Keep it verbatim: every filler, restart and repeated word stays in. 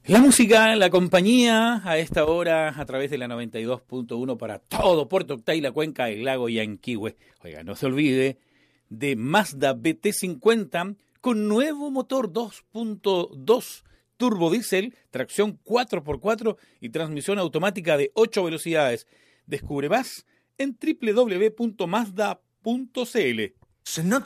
La música, la compañía, a esta hora a través de la noventa y dos punto uno para todo Puerto Octay, la cuenca del lago Yanquihue. Oiga, no se olvide de Mazda B T cincuenta con nuevo motor dos punto dos turbo diésel, tracción cuatro por cuatro y transmisión automática de ocho velocidades. Descubre más en doble u doble u doble u punto mazda punto c l.